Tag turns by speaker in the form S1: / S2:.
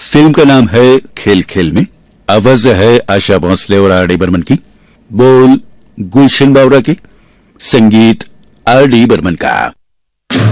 S1: Film का नाम है खेल खेल में। आवाज है आशा भोसले और आर डी बर्मन की, बोल गुलशन बावरा के, संगीत आर डी बर्मन का।